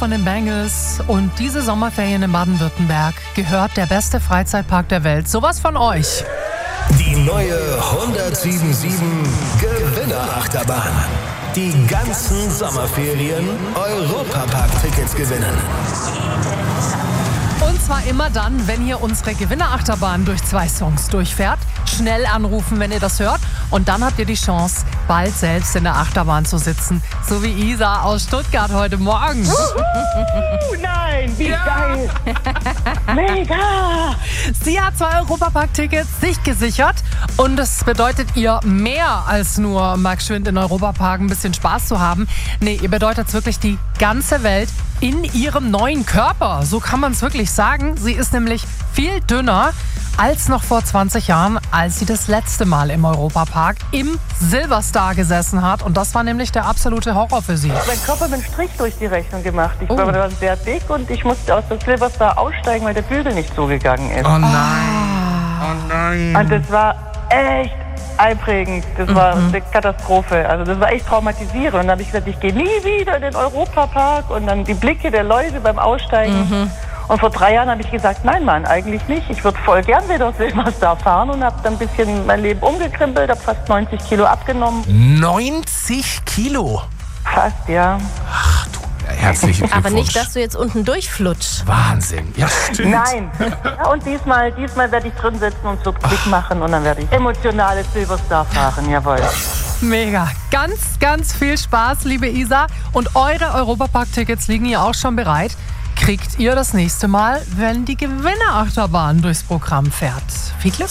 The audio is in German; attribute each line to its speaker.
Speaker 1: von den Bangles und diese Sommerferien in Baden-Württemberg gehört der beste Freizeitpark der Welt. Sowas von euch.
Speaker 2: Die neue 1077 Gewinnerachterbahn. Die ganzen Sommerferien Europapark-Tickets gewinnen.
Speaker 1: Und zwar immer dann, wenn ihr unsere Gewinnerachterbahn durch 2 Songs durchfährt. Schnell anrufen, wenn ihr das hört. Und dann habt ihr die Chance, bald selbst in der Achterbahn zu sitzen. So wie Isa aus Stuttgart heute Morgen.
Speaker 3: Nein, wie geil! Mega!
Speaker 1: Sie hat 2 Europapark-Tickets sich gesichert. Und das bedeutet ihr mehr als nur mal geschwind in Europapark ein bisschen Spaß zu haben. Nee, ihr bedeutet es wirklich die ganze Welt in ihrem neuen Körper. So kann man es wirklich sagen. Sie ist nämlich viel dünner als noch vor 20 Jahren, als sie das letzte Mal im Europapark im Silverstar gesessen hat. Und das war nämlich der absolute Horror für sie.
Speaker 3: Mein Körper hat einen Strich durch die Rechnung gemacht. Ich war dann sehr dick und ich musste aus der Silverstar aussteigen, weil der Bügel nicht zugegangen ist.
Speaker 4: Oh nein. Oh nein.
Speaker 3: Und das war echt einprägend. Das war eine Katastrophe. Also das war echt traumatisierend. Und dann habe ich gesagt, ich gehe nie wieder in den Europapark. Und dann die Blicke der Leute beim Aussteigen. Und vor 3 Jahren habe ich gesagt, nein Mann, eigentlich nicht. Ich würde voll gern wieder Silverstar fahren und habe dann ein bisschen mein Leben umgekrempelt, habe fast 90 Kilo abgenommen.
Speaker 4: 90 Kilo?
Speaker 3: Fast, ja.
Speaker 4: Ach du, herzlichen Glückwunsch.
Speaker 5: Aber nicht, dass du jetzt unten durchflutschst.
Speaker 4: Wahnsinn. Ja, stimmt.
Speaker 3: Nein. Ja, und diesmal werde ich drin sitzen und so Klick machen und dann werde ich emotionales Silverstar fahren, jawohl.
Speaker 1: Mega. Ganz, ganz viel Spaß, liebe Isa. Und eure Europapark-Tickets liegen ja auch schon bereit. Kriegt ihr das nächste Mal, wenn die Gewinnerachterbahn durchs Programm fährt. Viel Glück!